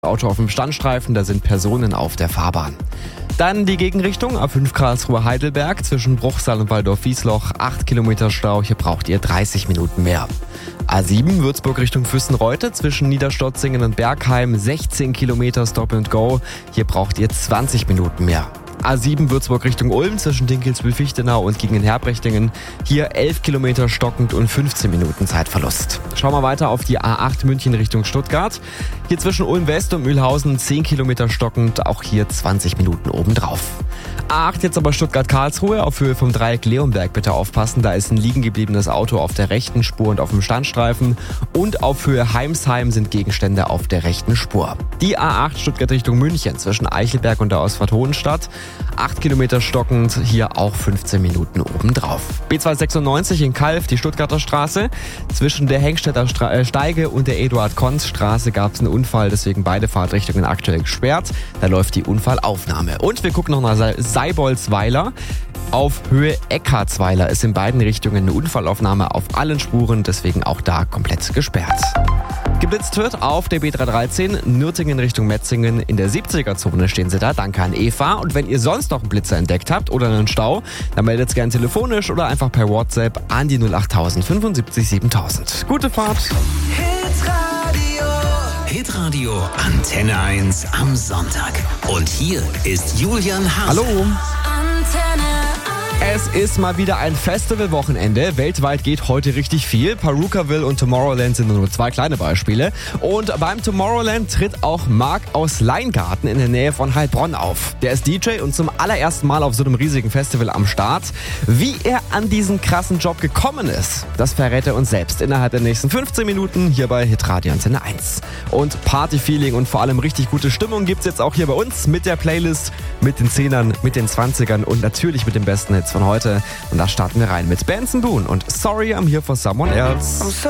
Auto auf dem Standstreifen, da sind Personen auf der Fahrbahn. Dann die Gegenrichtung, A5 Karlsruhe-Heidelberg zwischen Bruchsal und Waldorf-Wiesloch, 8 Kilometer Stau, hier braucht ihr 30 Minuten mehr. A7 Würzburg Richtung Füssen-Reutte zwischen Niederstotzingen und Bergheim, 16 Kilometer Stop and Go, hier braucht ihr 20 Minuten mehr. A7 Würzburg Richtung Ulm zwischen Dinkelsbühl-Fichtenau und Gingen-Herbrechtingen. Hier 11 Kilometer stockend und 15 Minuten Zeitverlust. Schauen wir weiter auf die A8 München Richtung Stuttgart. Hier zwischen Ulm West und Mühlhausen 10 Kilometer stockend, auch hier 20 Minuten obendrauf. A8 jetzt aber Stuttgart-Karlsruhe auf Höhe vom Dreieck Leonberg bitte aufpassen. Da ist ein liegen gebliebenes Auto auf der rechten Spur und auf dem Standstreifen. Und auf Höhe Heimsheim sind Gegenstände auf der rechten Spur. Die A8 Stuttgart Richtung München zwischen Eichelberg und der Ausfahrt Hohenstadt. 8 Kilometer stockend, hier auch 15 Minuten obendrauf. B296 in Calw, die Stuttgarter Straße. Zwischen der Hengstädter Steige und der Eduard-Konz-Straße gab es einen Unfall, deswegen beide Fahrtrichtungen aktuell gesperrt. Da läuft die Unfallaufnahme. Und wir gucken noch nach Seibolsweiler. Auf Höhe Eckartsweiler ist in beiden Richtungen eine Unfallaufnahme auf allen Spuren, deswegen auch da komplett gesperrt. Geblitzt wird auf der B313 Nürtingen Richtung Metzingen. In der 70er-Zone stehen sie da, danke an Eva. Und wenn ihr sonst noch einen Blitzer entdeckt habt oder einen Stau, dann meldet es gerne telefonisch oder einfach per WhatsApp an die 08000 75 7000. Gute Fahrt! Hitradio Antenne 1 am Sonntag. Und hier ist Julian Hase. Hallo! Es ist mal wieder ein Festivalwochenende. Weltweit geht heute richtig viel. Purukaville und Tomorrowland sind nur zwei kleine Beispiele. Und beim Tomorrowland tritt auch Marc aus Leingarten in der Nähe von Heilbronn auf. Der ist DJ und zum allerersten Mal auf so einem riesigen Festival am Start. Wie er an diesen krassen Job gekommen ist, das verrät er uns selbst innerhalb der nächsten 15 Minuten hier bei Hitradio Antenne 1. Und Partyfeeling und vor allem richtig gute Stimmung gibt's jetzt auch hier bei uns mit der Playlist, mit den 10ern, mit den 20ern und natürlich mit den besten Hits von heute. Und da starten wir rein mit Benson Boone und Sorry I'm Here for Someone Else.